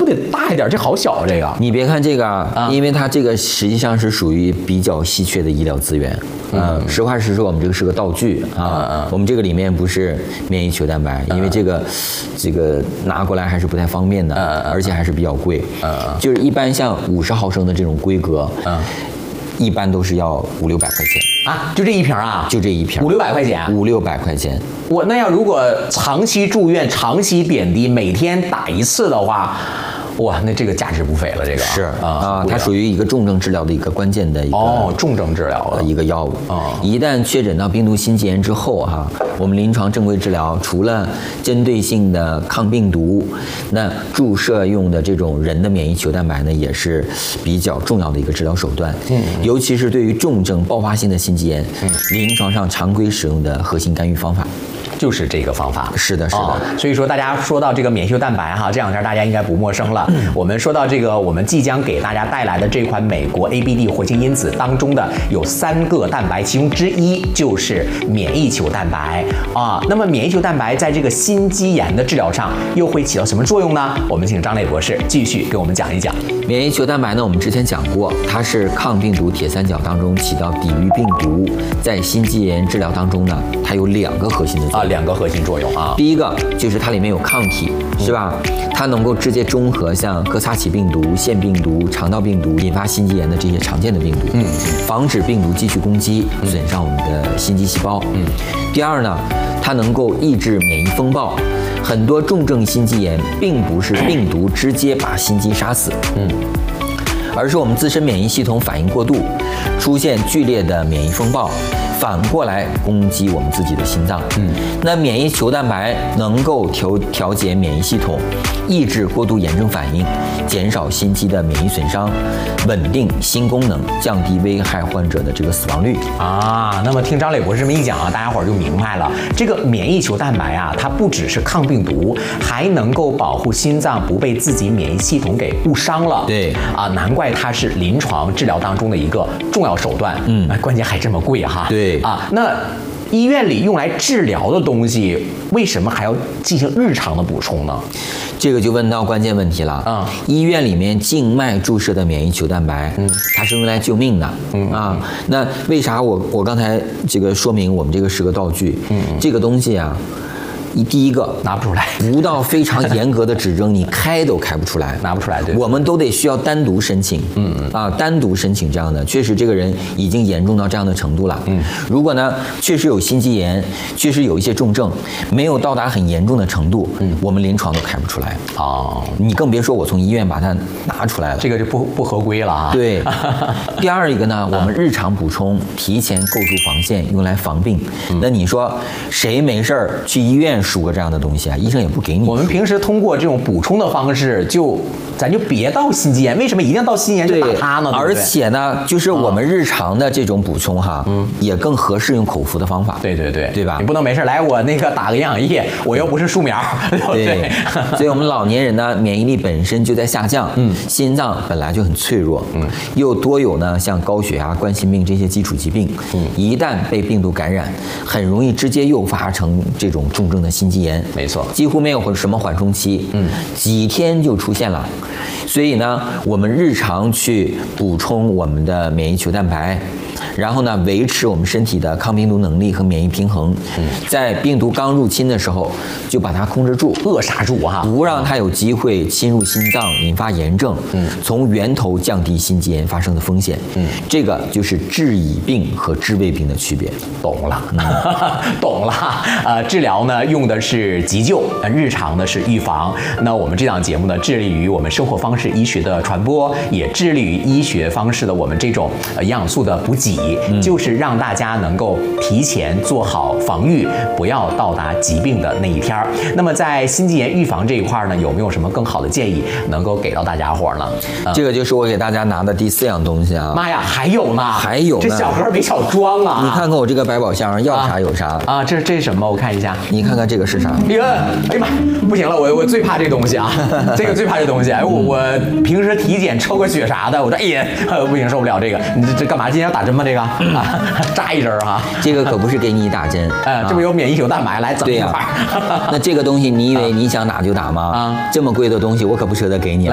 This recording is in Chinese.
得大一点，这好小啊，这个。 你别看这个啊，因为它这个实际上是属于比较稀缺的医疗资源。实话实说，我们这个是个道具啊。我们这个里面不是免疫球蛋白，因为这个拿过来还是不太方便的，而且还是比较贵。就是一般像50毫升的这种规格，一般都是要500-600块钱啊，就这一瓶啊？ 就这一瓶 ，500-600块钱 ，500-600块钱。 那要如果长期住院、长期点滴，每天打一次的话，哇，那这个价值不菲了。这个是它属于一个重症治疗的一个关键的一个重症治疗的一个药物。一旦确诊到病毒心肌炎之后我们临床正规治疗除了针对性的抗病毒，那注射用的这种人的免疫球蛋白呢，也是比较重要的一个治疗手段。尤其是对于重症爆发性的心肌炎，临床上常规使用的核心干预方法。 就是这个方法。 是的，是的。 所以说，大家说到这个免疫球蛋白这两天大家应该不陌生了。我们说到这个，我们即将给大家带来的这款美国 ABD 活性因子当中的有3个蛋白，其中之一就是免疫球蛋白那么免疫球蛋白在这个心肌炎的治疗上又会起到什么作用呢？我们请张磊博士继续给我们讲一讲。 免疫球蛋白呢，我们之前讲过，它是抗病毒铁三角当中起到抵御病毒。在心肌炎治疗当中呢，它有2个核心的作用 2个核心作用第一个就是它里面有抗体，是吧？它能够直接中和像哥萨奇病毒、腺病毒、肠道病毒引发心肌炎的这些常见的病毒，防止病毒继续攻击，损伤我们的心肌细胞。第二呢，它能够抑制免疫风暴。很多重症心肌炎并不是病毒直接把心肌杀死，而是我们自身免疫系统反应过度，出现剧烈的免疫风暴，反过来攻击我们自己的心脏。那免疫球蛋白能够调节免疫系统，抑制过度炎症反应，减少心肌的免疫损伤，稳定心功能，降低危害患者的这个死亡率那么听张磊博士这么一讲大家伙儿就明白了，这个免疫球蛋白它不只是抗病毒，还能够保护心脏不被自己免疫系统给误伤了。 对难怪它是临床治疗当中的一个重要手段。关键还这么贵对那医院里用来治疗的东西，为什么还要进行日常的补充呢？ 这个就问到关键问题了医院里面静脉注射的免疫球蛋白，它是用来救命的那为啥我刚才这个说明我们这个是个道具？这个东西第一个拿不出来， 不到非常严格的指征，你开都开不出来， 拿不出来。对， 我们都得需要单独申请。单独申请这样的，确实这个人已经严重到这样的程度了。如果呢，确实有心肌炎，确实有一些重症，没有到达很严重的程度，我们临床都开不出来。你更别说我从医院把它拿出来了， 这个就不合规了对。第二一个呢，我们日常补充，提前构筑防线，用来防病。那你说谁没事儿去医院输个这样的东西医生也不给你。 我们平时通过这种补充的方式，咱就别到心肌炎。为什么一定要到心肌炎去打它呢？ 而且呢，就是我们日常的这种补充也更合适用口服的方法。 对吧？ 你不能没事来我那个打个营养液，我又不是树苗。对。 所以我们老年人呢，免疫力本身就在下降，心脏本来就很脆弱，又多有呢像高血压、冠心病这些基础疾病，一旦被病毒感染，很容易直接诱发成这种重症的心肌炎。 没错， 几乎没有什么缓冲期，几天就出现了。所以呢，我们日常去补充我们的免疫球蛋白，然后呢，维持我们身体的抗病毒能力和免疫平衡，在病毒刚入侵的时候就把它控制住、 扼杀住不让它有机会侵入心脏，引发炎症，从源头降低心肌炎发生的风险。这个就是治已病和治未病的区别。 懂了，懂了。治疗呢用的是急救，日常呢是预防。那我们这档节目呢，致力于我们生活方式医学的传播，也致力于医学方式的我们这种营养素的补给，就是让大家能够提前做好防御，不要到达疾病的那一天。那么在心肌炎预防这一块呢，有没有什么更好的建议能够给到大家伙呢？ 这个就是我给大家拿的第4样东西妈呀，还有呢，这小盒没少装你看看我这个百宝箱，要啥有啥这是什么？我看一下， 你看看这个是啥？ 哎呀妈，不行了，我最怕这东西这个最怕这东西。我平时体检抽个血啥的，我说哎呀不行，受不了这个。你这干嘛？今天要打针吗？这个扎一针这个可不是给你打针， 这不有免疫球蛋白来整一块。 那这个东西你以为你想打就打吗？这么贵的东西我可不舍得给你了。